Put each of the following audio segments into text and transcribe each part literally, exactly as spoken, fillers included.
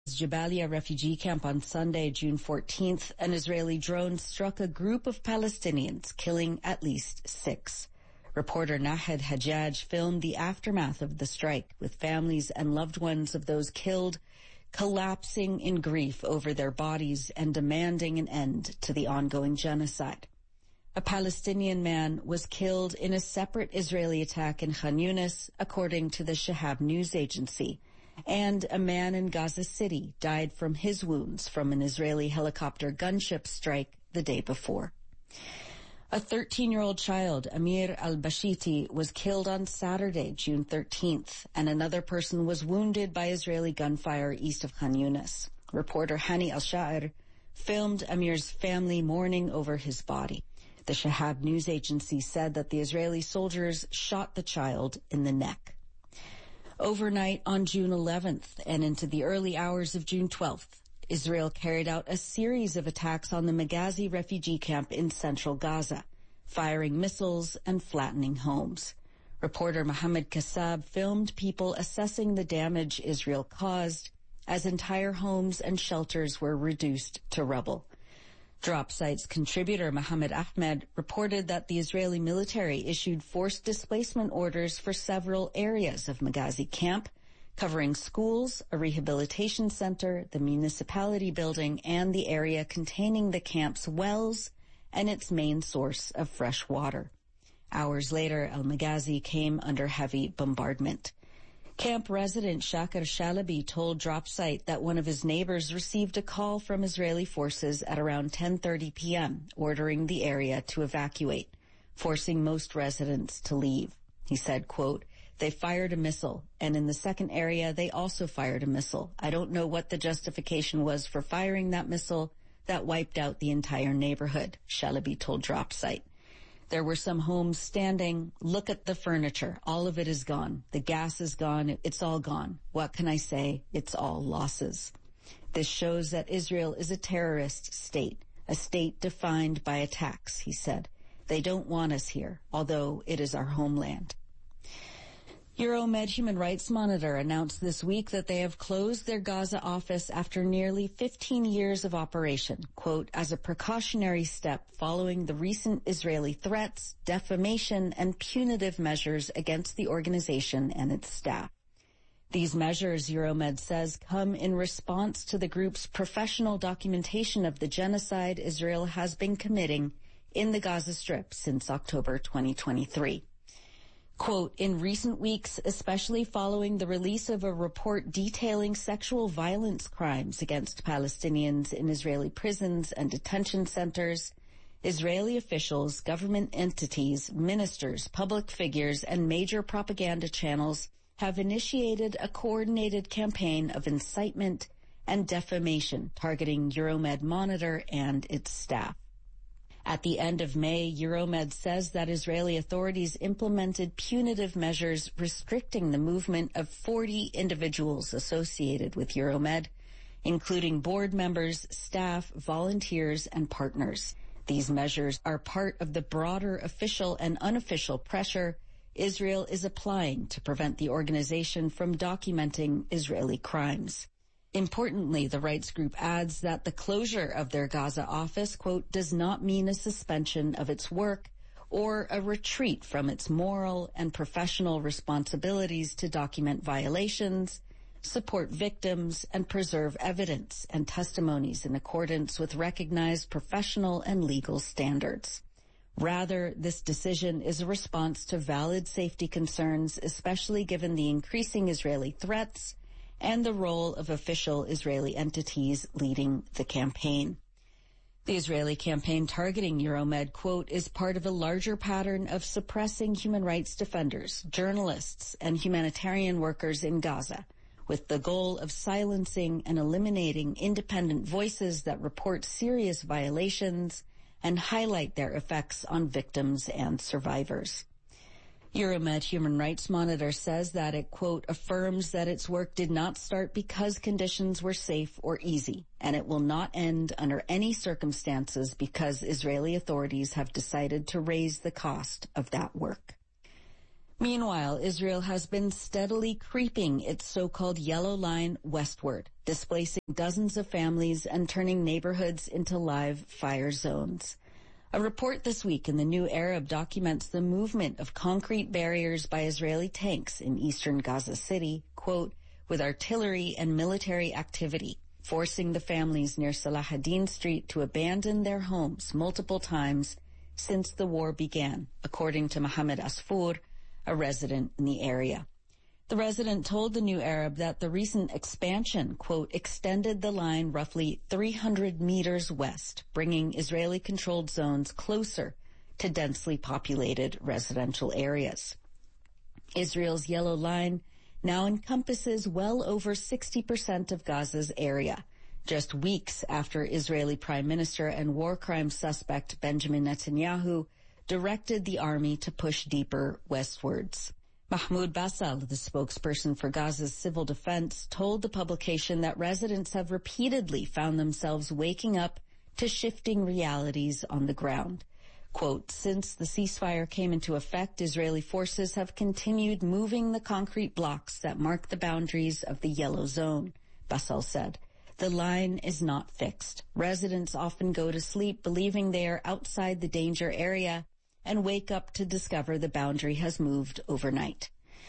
Jabalia refugee camp on Sunday, June fourteenth, an Israeli drone struck a group of Palestinians, killing at least six. Reporter Nahed Hajjaj filmed the aftermath of the strike, with families and loved ones of those killed collapsing in grief over their bodies and demanding an end to the ongoing genocide. A Palestinian man was killed in a separate Israeli attack in Khan Yunis, according to the Shahab news agency. And a man in Gaza City died from his wounds from an Israeli helicopter gunship strike the day before. A thirteen-year-old child, Amir al-Bashiti, was killed on Saturday, June thirteenth, and another person was wounded by Israeli gunfire east of Khan Yunis. Reporter Hani al-Sha'ir filmed Amir's family mourning over his body. The Shahab news agency said that the Israeli soldiers shot the child in the neck. Overnight on June eleventh and into the early hours of June twelfth, Israel carried out a series of attacks on the Maghazi refugee camp in central Gaza, firing missiles and flattening homes. Reporter Mohammed Kassab filmed people assessing the damage Israel caused as entire homes and shelters were reduced to rubble. Drop Site's contributor Mohammed Ahmed reported that the Israeli military issued forced displacement orders for several areas of Maghazi camp, covering schools, a rehabilitation center, the municipality building, and the area containing the camp's wells and its main source of fresh water. Hours later, Al-Maghazi came under heavy bombardment. Camp resident Shakir Shalabi told Drop Site that one of his neighbors received a call from Israeli forces at around ten thirty p.m., ordering the area to evacuate, forcing most residents to leave. He said, quote, "They fired a missile, and in the second area they also fired a missile. I don't know what the justification was for firing that missile that wiped out the entire neighborhood," Shalabi told Drop Site. There were some homes standing. Look at the furniture. All of it is gone. The gas is gone. It's all gone. What can I say? It's all losses. This shows that Israel is a terrorist state, a state defined by attacks, he said. They don't want us here, although it is our homeland. Euromed Human Rights Monitor announced this week that they have closed their Gaza office after nearly fifteen years of operation, quote, as a precautionary step following the recent Israeli threats, defamation, and punitive measures against the organization and its staff. These measures, Euromed says, come in response to the group's professional documentation of the genocide Israel has been committing in the Gaza Strip since October twenty twenty-three. Quote, in recent weeks, especially following the release of a report detailing sexual violence crimes against Palestinians in Israeli prisons and detention centers, Israeli officials, government entities, ministers, public figures, and major propaganda channels have initiated a coordinated campaign of incitement and defamation targeting Euromed Monitor and its staff. At the end of May, Euromed says that Israeli authorities implemented punitive measures restricting the movement of forty individuals associated with Euromed, including board members, staff, volunteers, and partners. These measures are part of the broader official and unofficial pressure Israel is applying to prevent the organization from documenting Israeli crimes. Importantly, the rights group adds that the closure of their Gaza office, quote, does not mean a suspension of its work or a retreat from its moral and professional responsibilities to document violations, support victims, and preserve evidence and testimonies in accordance with recognized professional and legal standards. Rather, this decision is a response to valid safety concerns, especially given the increasing Israeli threats and the role of official Israeli entities leading the campaign. The Israeli campaign targeting Euromed, quote, is part of a larger pattern of suppressing human rights defenders, journalists, and humanitarian workers in Gaza, with the goal of silencing and eliminating independent voices that report serious violations and highlight their effects on victims and survivors. Euromed Human Rights Monitor says that it, quote, affirms that its work did not start because conditions were safe or easy, and it will not end under any circumstances because Israeli authorities have decided to raise the cost of that work. Meanwhile, Israel has been steadily creeping its so-called yellow line westward, displacing dozens of families and turning neighborhoods into live fire zones. A report this week in the New Arab documents the movement of concrete barriers by Israeli tanks in eastern Gaza City, quote, with artillery and military activity, forcing the families near Salahuddin Street to abandon their homes multiple times since the war began, according to Mohammed Asfour, a resident in the area. The resident told the New Arab that the recent expansion, quote, extended the line roughly three hundred meters west, bringing Israeli-controlled zones closer to densely populated residential areas. Israel's yellow line now encompasses well over sixty percent of Gaza's area, just weeks after Israeli Prime Minister and war crimes suspect Benjamin Netanyahu directed the army to push deeper westwards. Mahmoud Basal, the spokesperson for Gaza's civil defense, told the publication that residents have repeatedly found themselves waking up to shifting realities on the ground. Quote, since the ceasefire came into effect, Israeli forces have continued moving the concrete blocks that mark the boundaries of the yellow zone, Basal said. The line is not fixed. Residents often go to sleep believing they are outside the danger area and wake up to discover the boundary has moved overnight.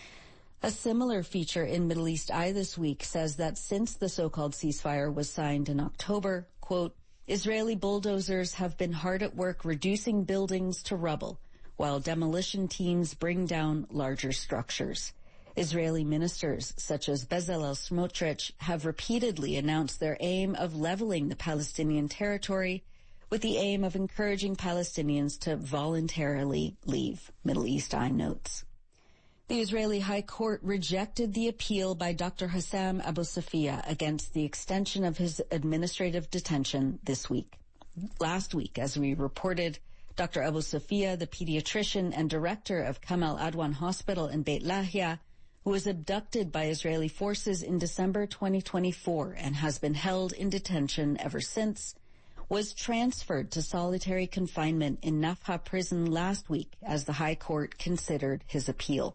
A similar feature in Middle East Eye this week says that since the so-called ceasefire was signed in October, quote, Israeli bulldozers have been hard at work reducing buildings to rubble, while demolition teams bring down larger structures. Israeli ministers such as Bezalel Smotrich have repeatedly announced their aim of leveling the Palestinian territory with the aim of encouraging Palestinians to voluntarily leave, Middle East Eye notes. The Israeli High Court rejected the appeal by Doctor Hassam Abu Safia against the extension of his administrative detention this week. Last week, as we reported, Doctor Abu Safia, the pediatrician and director of Kamal Adwan Hospital in Beit Lahia, who was abducted by Israeli forces in December twenty twenty-four and has been held in detention ever since, was transferred to solitary confinement in Nafha prison last week as the High Court considered his appeal.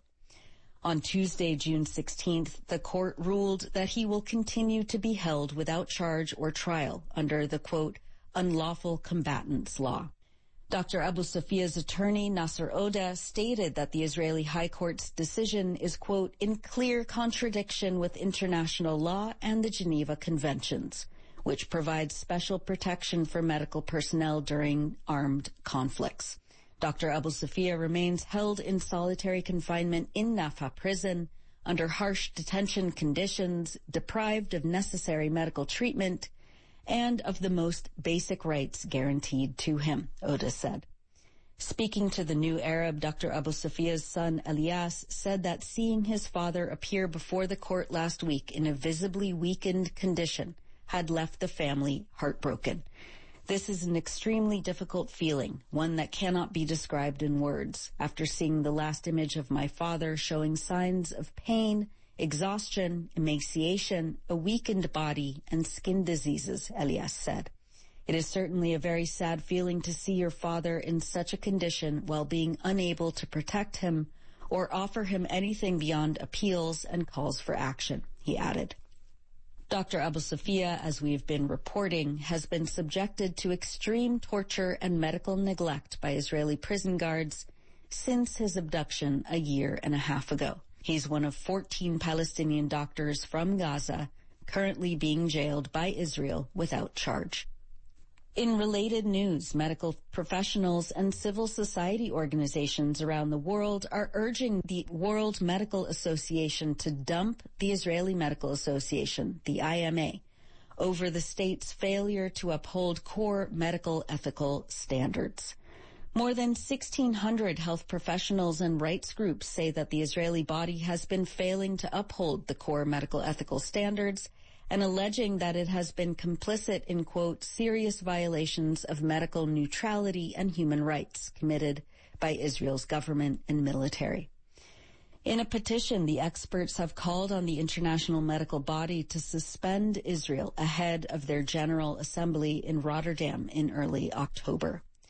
On Tuesday, June sixteenth, the court ruled that he will continue to be held without charge or trial under the, quote, unlawful combatants law. Doctor Abu Safia's attorney, Nasser Oda, stated that the Israeli High Court's decision is, quote, in clear contradiction with international law and the Geneva Conventions, which provides special protection for medical personnel during armed conflicts. Doctor Abu Safia remains held in solitary confinement in Nafha prison under harsh detention conditions, deprived of necessary medical treatment, and of the most basic rights guaranteed to him, Oda said. Speaking to the New Arab, Doctor Abu Safia's son, Elias, said that seeing his father appear before the court last week in a visibly weakened condition had left the family heartbroken. This is an extremely difficult feeling, one that cannot be described in words. After seeing the last image of my father showing signs of pain, exhaustion, emaciation, a weakened body, and skin diseases, Elias said. It is certainly a very sad feeling to see your father in such a condition while being unable to protect him or offer him anything beyond appeals and calls for action, he added. Doctor Abu Safia, as we've been reporting, has been subjected to extreme torture and medical neglect by Israeli prison guards since his abduction a year and a half ago. He's one of fourteen Palestinian doctors from Gaza currently being jailed by Israel without charge. In related news, medical professionals and civil society organizations around the world are urging the World Medical Association to dump the Israeli Medical Association, the I M A, over the state's failure to uphold core medical ethical standards. More than sixteen hundred health professionals and rights groups say that the Israeli body has been failing to uphold the core medical ethical standards and alleging that it has been complicit in, quote, serious violations of medical neutrality and human rights committed by Israel's government and military. In a petition, the experts have called on the international medical body to suspend Israel ahead of their General Assembly in Rotterdam in early October.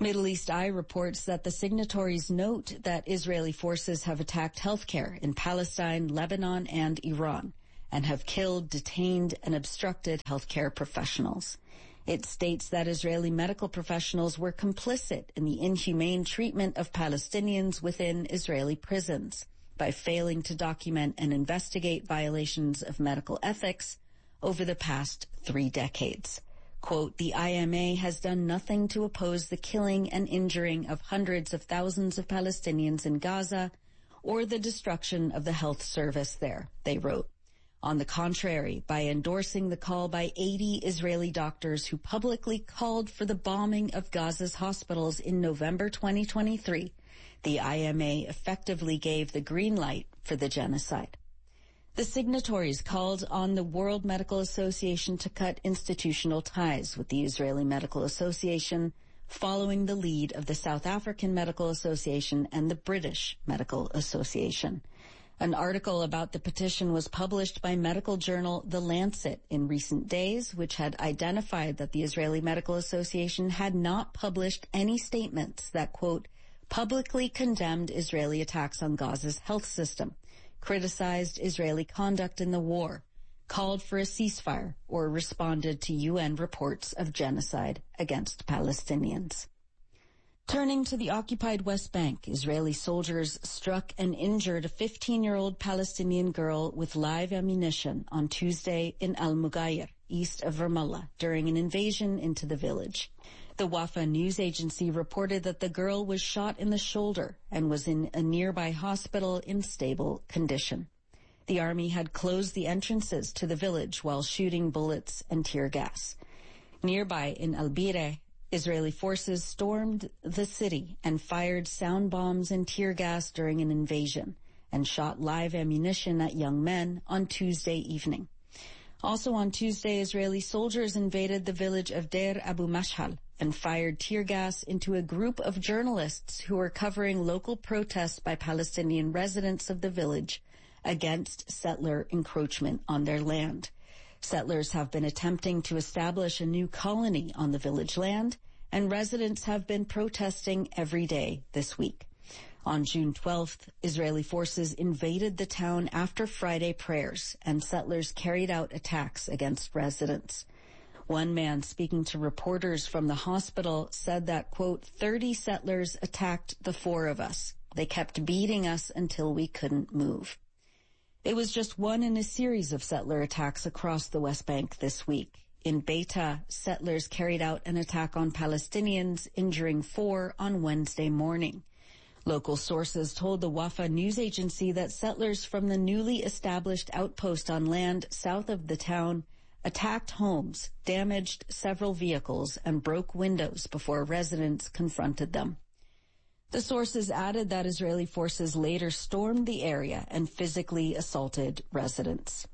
Middle East Eye reports that the signatories note that Israeli forces have attacked healthcare in Palestine, Lebanon, and Iran, and have killed, detained, and obstructed healthcare professionals. It states that Israeli medical professionals were complicit in the inhumane treatment of Palestinians within Israeli prisons by failing to document and investigate violations of medical ethics over the past three decades. Quote, the I M A has done nothing to oppose the killing and injuring of hundreds of thousands of Palestinians in Gaza or the destruction of the health service there, they wrote. On the contrary, by endorsing the call by eighty Israeli doctors who publicly called for the bombing of Gaza's hospitals in November twenty twenty-three, the I M A effectively gave the green light for the genocide. The signatories called on the World Medical Association to cut institutional ties with the Israeli Medical Association, following the lead of the South African Medical Association and the British Medical Association. An article about the petition was published by medical journal The Lancet in recent days, which had identified that the Israeli Medical Association had not published any statements that, quote, publicly condemned Israeli attacks on Gaza's health system, criticized Israeli conduct in the war, called for a ceasefire, or responded to U N reports of genocide against Palestinians. Turning to the occupied West Bank, Israeli soldiers struck and injured a fifteen-year-old Palestinian girl with live ammunition on Tuesday in Al-Mughayr, east of Ramallah, during an invasion into the village. The Wafa news agency reported that the girl was shot in the shoulder and was in a nearby hospital in stable condition. The army had closed the entrances to the village while shooting bullets and tear gas. Nearby in Al-Bireh, Israeli forces stormed the city and fired sound bombs and tear gas during an invasion and shot live ammunition at young men on Tuesday evening. Also on Tuesday, Israeli soldiers invaded the village of Deir Abu Mashhal and fired tear gas into a group of journalists who were covering local protests by Palestinian residents of the village against settler encroachment on their land. Settlers have been attempting to establish a new colony on the village land, and residents have been protesting every day this week. On June twelfth, Israeli forces invaded the town after Friday prayers, and settlers carried out attacks against residents. One man speaking to reporters from the hospital said that, quote, thirty settlers attacked the four of us. They kept beating us until we couldn't move. It was just one in a series of settler attacks across the West Bank this week. In Beita, settlers carried out an attack on Palestinians, injuring four on Wednesday morning. Local sources told the Wafa news agency that settlers from the newly established outpost on land south of the town attacked homes, damaged several vehicles, and broke windows before residents confronted them. The sources added that Israeli forces later stormed the area and physically assaulted residents.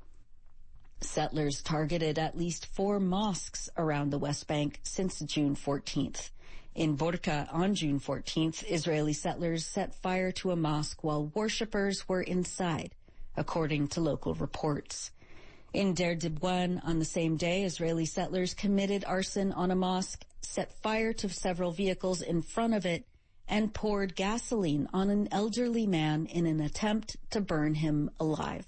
Settlers targeted at least four mosques around the West Bank since June fourteenth. In Borka on June fourteenth, Israeli settlers set fire to a mosque while worshippers were inside, according to local reports. In Deir Dibwan on the same day, Israeli settlers committed arson on a mosque, set fire to several vehicles in front of it, and poured gasoline on an elderly man in an attempt to burn him alive.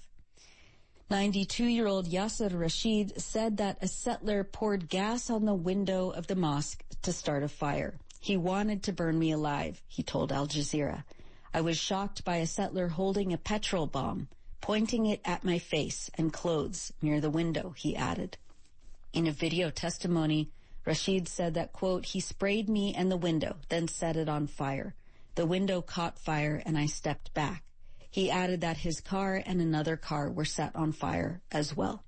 ninety-two-year-old Yasser Rashid said that a settler poured gas on the window of the mosque to start a fire. He wanted to burn me alive, he told Al Jazeera. I was shocked by a settler holding a petrol bomb, pointing it at my face and clothes near the window, he added. In a video testimony, Rashid said that, quote, he sprayed me and the window, then set it on fire. The window caught fire and I stepped back. He added that his car and another car were set on fire as well.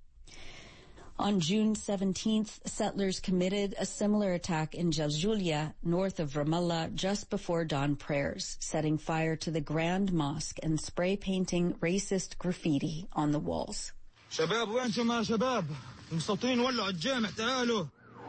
On June seventeenth, settlers committed a similar attack in Jaljulia, north of Ramallah, just before dawn prayers, setting fire to the Grand Mosque and spray painting racist graffiti on the walls. شباب وينكم يا شباب؟ مستوطنين ولعوا الجامع تعالوا.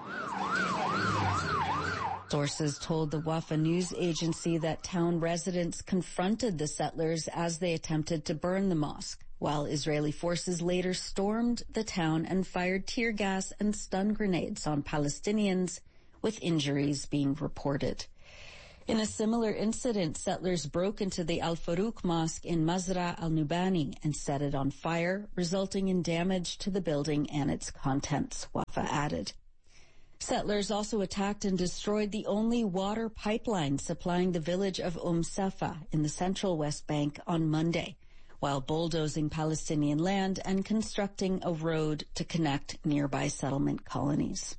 Sources told the Wafa news agency that town residents confronted the settlers as they attempted to burn the mosque, while Israeli forces later stormed the town and fired tear gas and stun grenades on Palestinians, with injuries being reported. In a similar incident, settlers broke into the Al Farouk Mosque in Mazra al-Nubani and set it on fire, resulting in damage to the building and its contents, Wafa added. Settlers also attacked and destroyed the only water pipeline supplying the village of Umm Safa in the central West Bank on Monday, while bulldozing Palestinian land and constructing a road to connect nearby settlement colonies.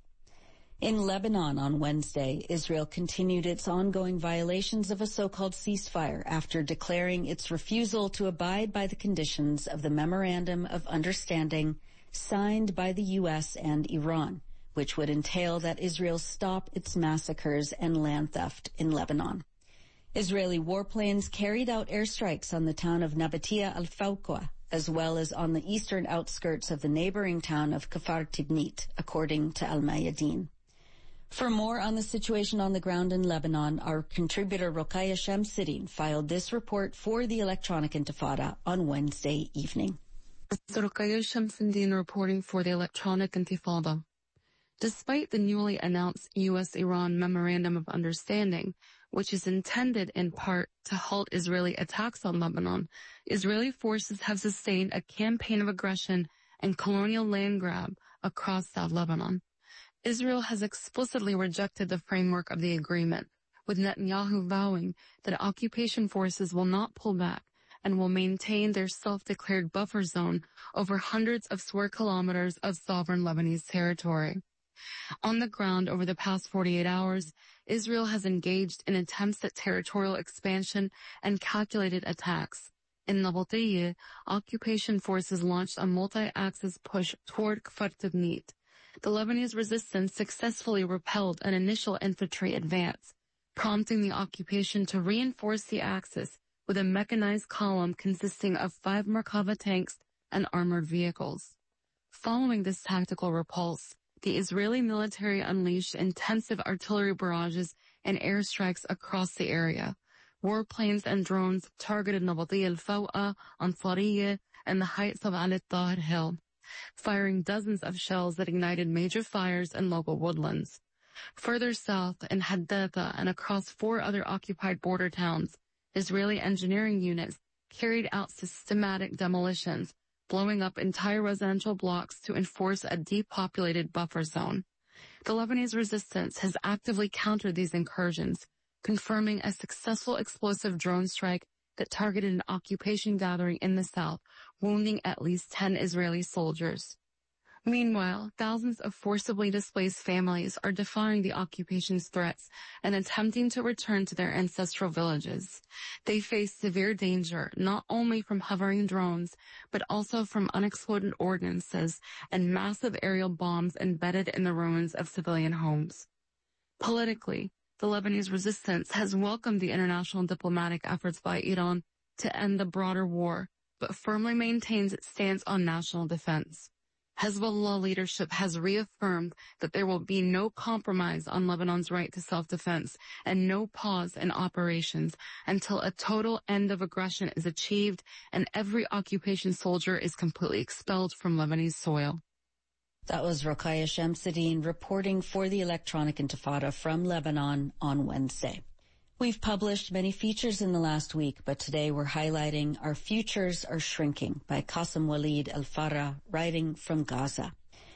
In Lebanon on Wednesday, Israel continued its ongoing violations of a so-called ceasefire after declaring its refusal to abide by the conditions of the Memorandum of Understanding signed by the U S and Iran, which would entail that Israel stop its massacres and land theft in Lebanon. Israeli warplanes carried out airstrikes on the town of Nabatia al-Fawqa, as well as on the eastern outskirts of the neighboring town of Kfar Tibnit, according to Al-Mayadeen. For more on the situation on the ground in Lebanon, our contributor Rokhaya Shamsuddin filed this report for the Electronic Intifada on Wednesday evening. Rokhaya Shamsuddin reporting for the Electronic Intifada. Despite the newly announced U S Iran Memorandum of Understanding, which is intended in part to halt Israeli attacks on Lebanon, Israeli forces have sustained a campaign of aggression and colonial land grab across South Lebanon. Israel has explicitly rejected the framework of the agreement, with Netanyahu vowing that occupation forces will not pull back and will maintain their self-declared buffer zone over hundreds of square kilometers of sovereign Lebanese territory. On the ground over the past forty-eight hours, Israel has engaged in attempts at territorial expansion and calculated attacks. In Nabatia, occupation forces launched a multi-axis push toward Kfar Tibnit. The Lebanese resistance successfully repelled an initial infantry advance, prompting the occupation to reinforce the axis with a mechanized column consisting of five Merkava tanks and armored vehicles. Following this tactical repulse, the Israeli military unleashed intensive artillery barrages and airstrikes across the area. Warplanes and drones targeted Nabatia al-Fawqa, Ansariya, and the heights of Al Tahir Hill, firing dozens of shells that ignited major fires in local woodlands. Further south, in Haddatha and across four other occupied border towns, Israeli engineering units carried out systematic demolitions, blowing up entire residential blocks to enforce a depopulated buffer zone. The Lebanese resistance has actively countered these incursions, confirming a successful explosive drone strike that targeted an occupation gathering in the south, wounding at least ten Israeli soldiers. Meanwhile, thousands of forcibly displaced families are defying the occupation's threats and attempting to return to their ancestral villages. They face severe danger not only from hovering drones, but also from unexploded ordnances and massive aerial bombs embedded in the ruins of civilian homes. Politically, the Lebanese resistance has welcomed the international diplomatic efforts by Iran to end the broader war, but firmly maintains its stance on national defense. Hezbollah leadership has reaffirmed that there will be no compromise on Lebanon's right to self-defense and no pause in operations until a total end of aggression is achieved and every occupation soldier is completely expelled from Lebanese soil. That was Rokhaya Shamsuddin reporting for the Electronic Intifada from Lebanon on Wednesday. We've published many features in the last week, but today we're highlighting Our Futures Are Shrinking by Qasim Walid Al-Farah, writing from Gaza.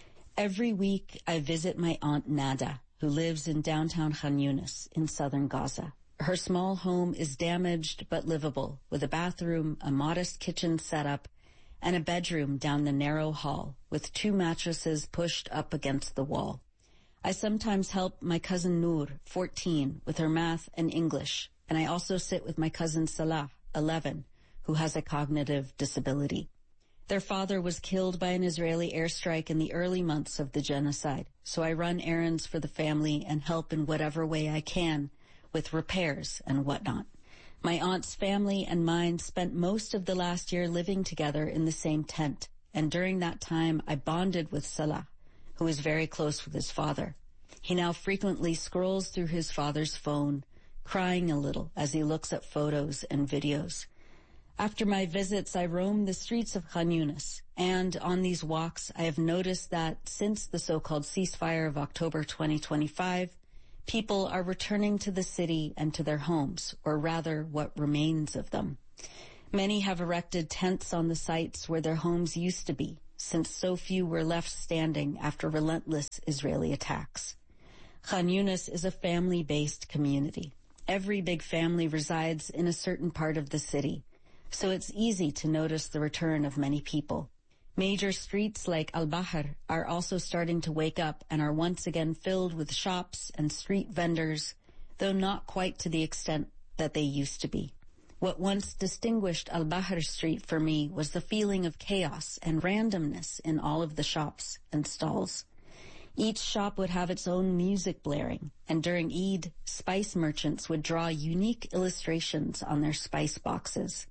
Every week I visit my aunt Nada, who lives in downtown Khan Yunis in southern Gaza. Her small home is damaged but livable, with a bathroom, a modest kitchen setup, and a bedroom down the narrow hall with two mattresses pushed up against the wall. I sometimes help my cousin Noor, fourteen, with her math and English, and I also sit with my cousin Salah, eleven, who has a cognitive disability. Their father was killed by an Israeli airstrike in the early months of the genocide, so I run errands for the family and help in whatever way I can with repairs and whatnot. My aunt's family and mine spent most of the last year living together in the same tent, and during that time I bonded with Salah, who is very close with his father. He now frequently scrolls through his father's phone, crying a little as he looks at photos and videos. After my visits, I roam the streets of Khan Yunis, and on these walks I have noticed that since the so-called ceasefire of October twenty twenty-five, People are returning to the city and to their homes, or rather what remains of them. Many have erected tents on the sites where their homes used to be, since so few were left standing after relentless Israeli attacks. Khan Yunis is a family-based community. Every big family resides in a certain part of the city, so it's easy to notice the return of many people. Major streets like Al-Bahr are also starting to wake up and are once again filled with shops and street vendors, though not quite to the extent that they used to be. What once distinguished Al-Bahr Street for me was the feeling of chaos and randomness in all of the shops and stalls. Each shop would have its own music blaring, and during Eid, spice merchants would draw unique illustrations on their spice boxes.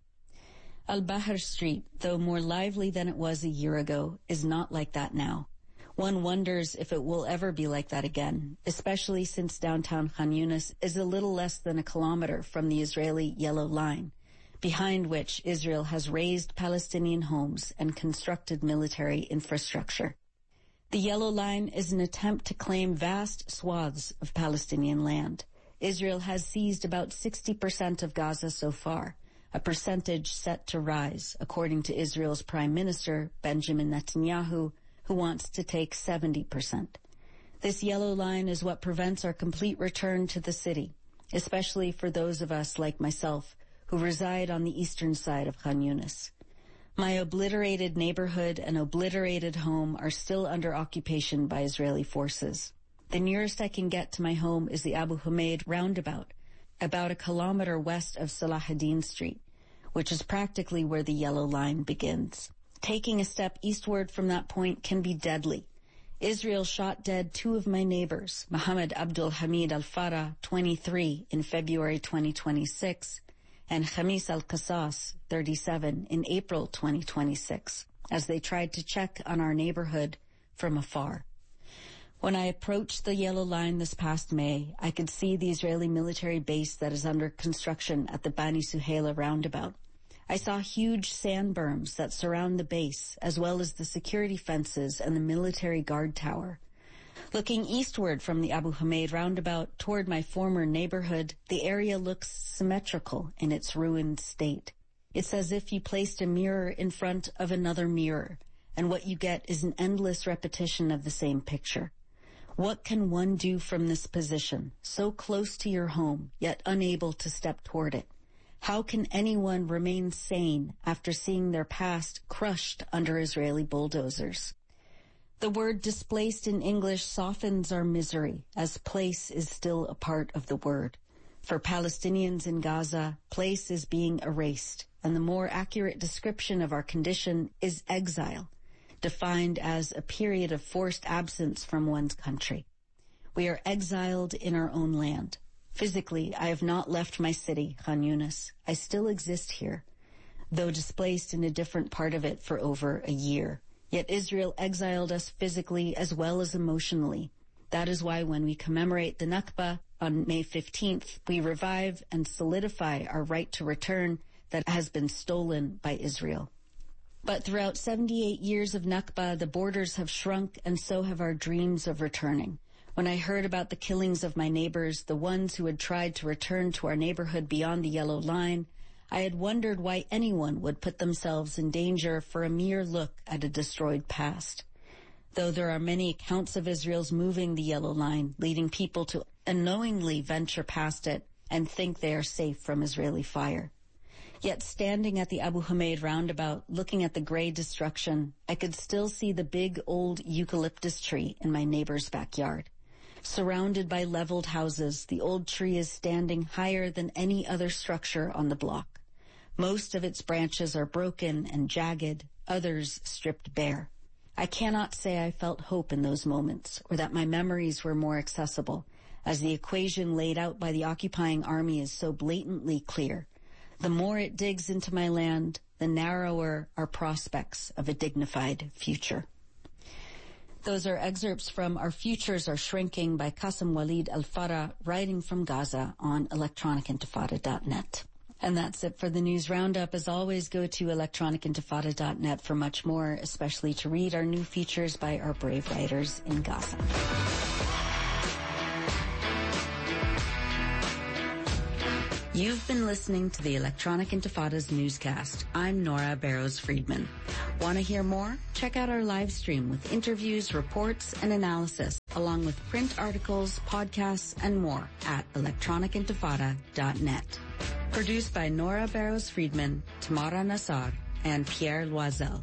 Al-Bahr Street, though more lively than it was a year ago, is not like that now. One wonders if it will ever be like that again, especially since downtown Khan Yunis is a little less than a kilometer from the Israeli Yellow Line, behind which Israel has razed Palestinian homes and constructed military infrastructure. The Yellow Line is an attempt to claim vast swaths of Palestinian land. Israel has seized about sixty percent of Gaza so far, a percentage set to rise, according to Israel's Prime Minister, Benjamin Netanyahu, who wants to take seventy percent. This yellow line is what prevents our complete return to the city, especially for those of us like myself who reside on the eastern side of Khan Yunis. My obliterated neighborhood and obliterated home are still under occupation by Israeli forces. The nearest I can get to my home is the Abu Humaid roundabout, about a kilometer west of Salahuddin Street, which is practically where the yellow line begins. Taking a step eastward from that point can be deadly. Israel shot dead two of my neighbors, Mohammed Abdul Hamid Al-Farah, twenty-three, in February twenty twenty-six, and Khamis Al-Qasas, thirty-seven, in April twenty twenty-six, as they tried to check on our neighborhood from afar. When I approached the yellow line this past May, I could see the Israeli military base that is under construction at the Bani Suhaila roundabout. I saw huge sand berms that surround the base, as well as the security fences and the military guard tower. Looking eastward from the Abu Humaid roundabout toward my former neighborhood, the area looks symmetrical in its ruined state. It's as if you placed a mirror in front of another mirror, and what you get is an endless repetition of the same picture. What can one do from this position, so close to your home, yet unable to step toward it? How can anyone remain sane after seeing their past crushed under Israeli bulldozers? The word displaced in English softens our misery, as place is still a part of the word. For Palestinians in Gaza, place is being erased, and the more accurate description of our condition is exile, defined as a period of forced absence from one's country. We are exiled in our own land. Physically, I have not left my city, Khan Yunis. I still exist here, though displaced in a different part of it for over a year. Yet Israel exiled us physically as well as emotionally. That is why when we commemorate the Nakba on May fifteenth, we revive and solidify our right to return that has been stolen by Israel. But throughout seventy-eight years of Nakba, the borders have shrunk, and so have our dreams of returning. When I heard about the killings of my neighbors, the ones who had tried to return to our neighborhood beyond the yellow line, I had wondered why anyone would put themselves in danger for a mere look at a destroyed past. Though there are many accounts of Israel's moving the yellow line, leading people to unknowingly venture past it and think they are safe from Israeli fire. Yet standing at the Abu Humaid roundabout, looking at the gray destruction, I could still see the big old eucalyptus tree in my neighbor's backyard. Surrounded by leveled houses, the old tree is standing higher than any other structure on the block. Most of its branches are broken and jagged, others stripped bare. I cannot say I felt hope in those moments, or that my memories were more accessible, as the equation laid out by the occupying army is so blatantly clear. The more it digs into my land, the narrower our prospects of a dignified future. Those are excerpts from Our Futures Are Shrinking by Qasim Walid Al-Farah, writing from Gaza on electronic intifada dot net. And that's it for the news roundup. As always, go to electronic intifada dot net for much more, especially to read our new features by our brave writers in Gaza. You've been listening to the Electronic Intifada's newscast. I'm Nora Barrows-Friedman. Want to hear more? Check out our live stream with interviews, reports, and analysis, along with print articles, podcasts, and more at electronic intifada dot net. Produced by Nora Barrows-Friedman, Tamara Nassar, and Pierre Loisel.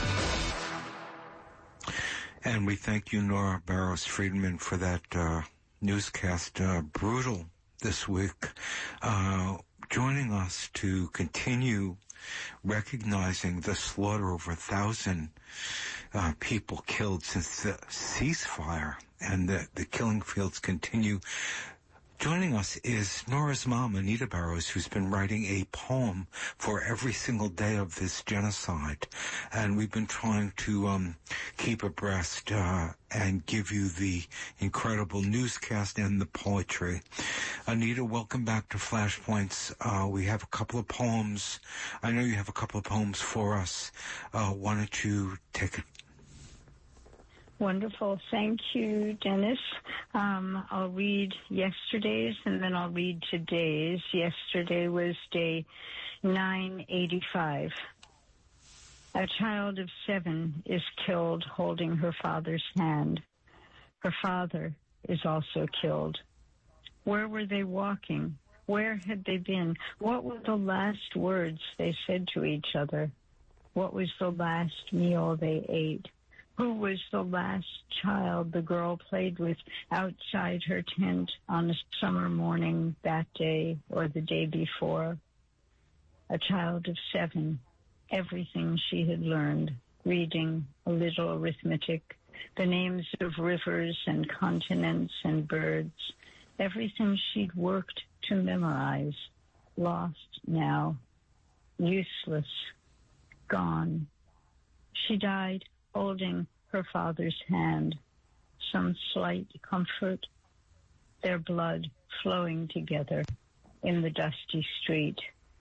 And we thank you, Nora Barrows-Friedman, for that uh, newscast. Uh, brutal this week. Uh, joining us to continue recognizing the slaughter over a thousand uh, people killed since the ceasefire, and the, the killing fields continue. Joining us is Nora's mom, Anita Barrows, who's been writing a poem for every single day of this genocide. And we've been trying to um, keep abreast uh, and give you the incredible newscast and the poetry. Anita, welcome back to Flashpoints. Uh, we have a couple of poems. I know you have a couple of poems for us. Uh, why don't you take it? Wonderful. Thank you, Dennis. Um, I'll read yesterday's and then I'll read today's. Yesterday was day nine eighty-five. A child of seven is killed holding her father's hand. Her father is also killed. Where were they walking? Where had they been? What were the last words they said to each other? What was the last meal they ate? Who was the last child the girl played with outside her tent on a summer morning that day or the day before? A child of seven, everything she had learned, reading, a little arithmetic, the names of rivers and continents and birds, everything she'd worked to memorize, lost now, useless, gone. She died holding her father's hand, some slight comfort, their blood flowing together in the dusty street.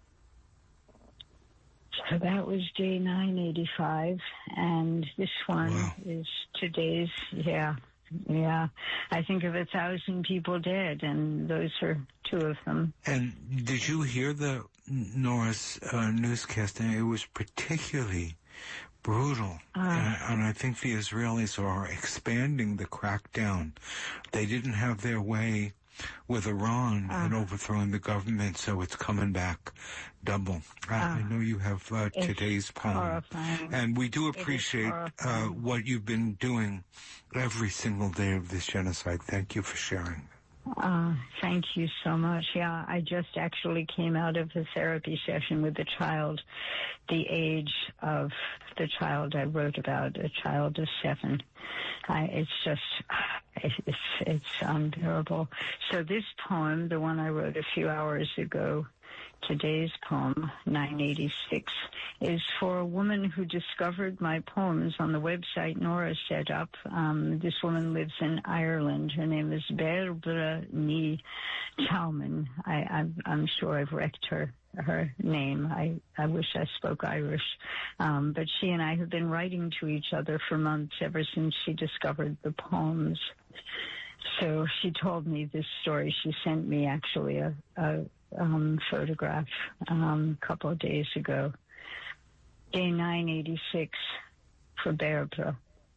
So that was day nine eighty-five, and this one wow. is today's, yeah, yeah. I think of a thousand people dead, and those are two of them. And did you hear the Nora's uh, newscast? And it was particularly brutal, uh, and, and I think the Israelis are expanding the crackdown. They didn't have their way with Iran uh, and overthrowing the government, so it's coming back double. Uh, I know you have uh, today's poem, horrifying. And we do appreciate uh, what you've been doing every single day of this genocide. Thank you for sharing. Uh, thank you so much. Yeah, I just actually came out of a therapy session with a child, the age of the child I wrote about, a child of seven. I, it's just, it's, it's unbearable. So this poem, the one I wrote a few hours ago, today's poem, nine eighty-six, is for a woman who discovered my poems on the website Nora set up. Um, this woman lives in Ireland. Her name is Barbara Ní Chauman. I, I'm, I'm sure I've wrecked her her name. I, I wish I spoke Irish. Um, but she and I have been writing to each other for months ever since she discovered the poems. So she told me this story. She sent me actually a, a um, photograph um, a couple of days ago. Day nine eighty-six for Barbara.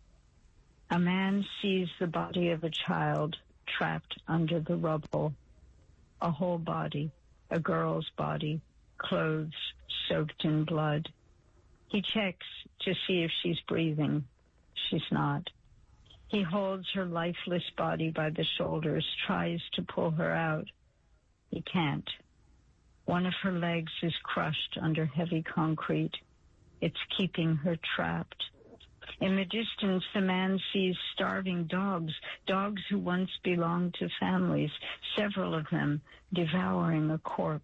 A man sees the body of a child trapped under the rubble. A whole body, a girl's body, clothes soaked in blood. He checks to see if she's breathing. She's not. He holds her lifeless body by the shoulders, tries to pull her out. He can't. One of her legs is crushed under heavy concrete. It's keeping her trapped. In the distance, the man sees starving dogs, dogs who once belonged to families, several of them devouring a corpse.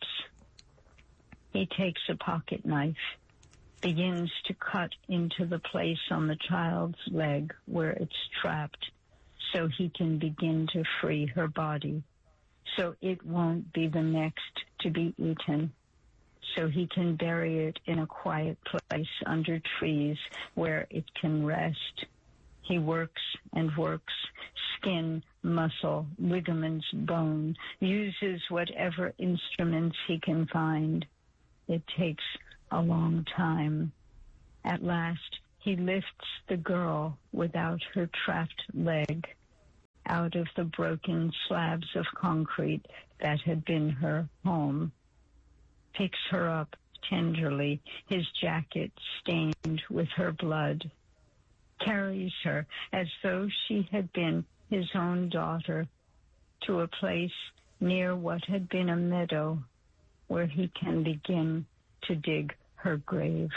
He takes a pocket knife, begins to cut into the place on the child's leg where it's trapped so he can begin to free her body, so it won't be the next to be eaten, so he can bury it in a quiet place under trees where it can rest. He works and works, skin, muscle, ligaments, bone, uses whatever instruments he can find. It takes a long time. At last, he lifts the girl without her trapped leg out of the broken slabs of concrete that had been her home, picks her up tenderly, his jacket stained with her blood, carries her as though she had been his own daughter to a place near what had been a meadow where he can begin to dig her grave.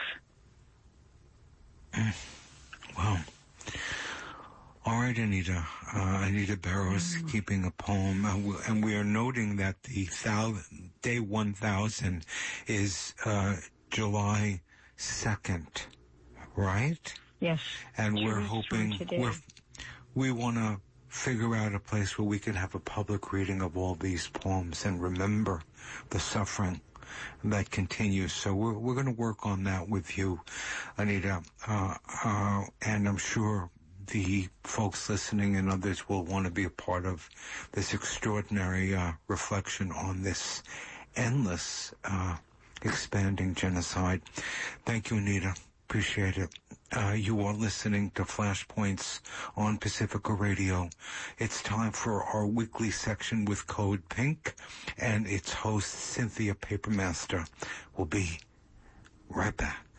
Wow. All right, Anita. Uh, Anita Barrows mm. keeping a poem. Uh, we, and we are noting that the thousand, day one thousand is uh, July second, right? Yes. And we're hoping, we're, we want to figure out a place where we can have a public reading of all these poems and remember the suffering that continues. So we're, we're going to work on that with you, Anita. Uh, uh, and I'm sure the folks listening and others will want to be a part of this extraordinary uh, reflection on this endless, uh, expanding genocide. Thank you, Anita. Appreciate it. Uh, you are listening to Flashpoints on Pacifica Radio. It's time for our weekly section with Code Pink, and its host, Cynthia Papermaster, will be right back.